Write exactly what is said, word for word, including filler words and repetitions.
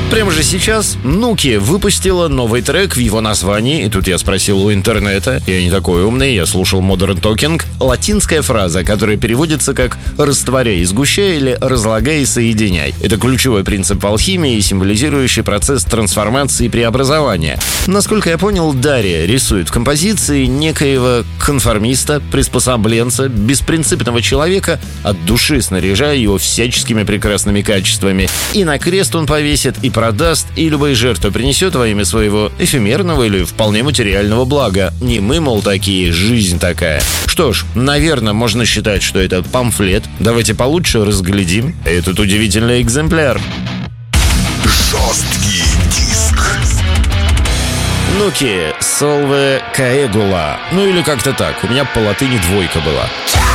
Прямо же сейчас Нуки выпустила новый трек в его названии. И тут я спросил у интернета, я не такой умный, я слушал Modern Talking. Латинская фраза, которая переводится как «растворяй и сгущай» или «разлагай и соединяй». Это ключевой принцип в алхимии, символизирующий процесс трансформации и преобразования. Насколько я понял, Дарья рисует в композиции некоего конформиста, приспособленца, беспринципного человека, от души снаряжая его всяческими прекрасными качествами. И на крест он повесит, и продаст, и любые жертвы принесет во имя своего эфемерного или вполне материального блага. Не мы, мол, такие, жизнь такая. Что ж, наверное, можно считать, что это памфлет. Давайте получше разглядим этот удивительный экземпляр. Жесткий диск. Нуки, Solve Coagula. Ну или как-то так. У меня по латыни двойка была.